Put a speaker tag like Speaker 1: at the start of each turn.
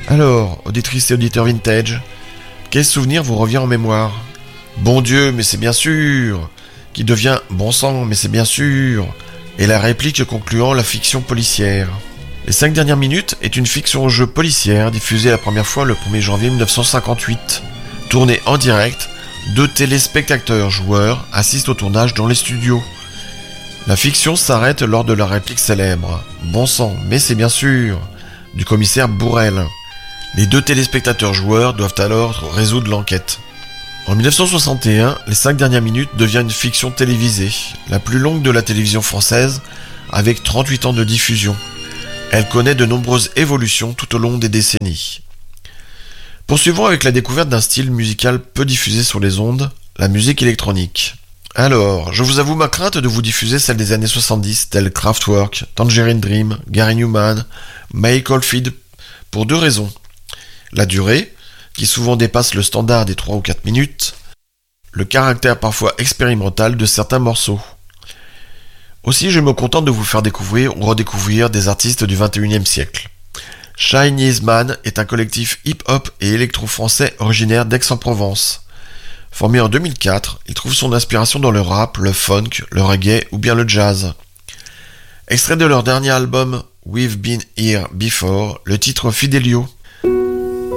Speaker 1: Alors, auditrice et auditeur vintage, quel souvenir vous revient en mémoire ? Bon Dieu, mais c'est bien sûr, qui devient bon sang, mais c'est bien sûr, et la réplique concluant la fiction policière. Les 5 dernières minutes est une fiction-jeu policière diffusée la première fois le 1er janvier 1958. Tournée en direct, 2 téléspectateurs joueurs assistent au tournage dans les studios. La fiction s'arrête lors de la réplique célèbre « Bon sang, mais c'est bien sûr » du commissaire Bourrel. Les 2 téléspectateurs joueurs doivent alors résoudre l'enquête. En 1961, les 5 dernières minutes devient une fiction télévisée, la plus longue de la télévision française, avec 38 ans de diffusion. Elle connaît de nombreuses évolutions tout au long des décennies. Poursuivons avec la découverte d'un style musical peu diffusé sur les ondes, la musique électronique. Alors, je vous avoue ma crainte de vous diffuser celle des années 70, telles Kraftwerk, Tangerine Dream, Gary Numan, Mike Oldfield, pour 2 raisons. La durée, qui souvent dépasse le standard des 3 ou 4 minutes, le caractère parfois expérimental de certains morceaux. Aussi, je me contente de vous faire découvrir ou redécouvrir des artistes du 21e siècle. Chinese Man est un collectif hip-hop et électro-français originaire d'Aix-en-Provence. Formé en 2004, il trouve son inspiration dans le rap, le funk, le reggae ou bien le jazz. Extrait de leur dernier album We've Been Here Before, le titre Fidelio.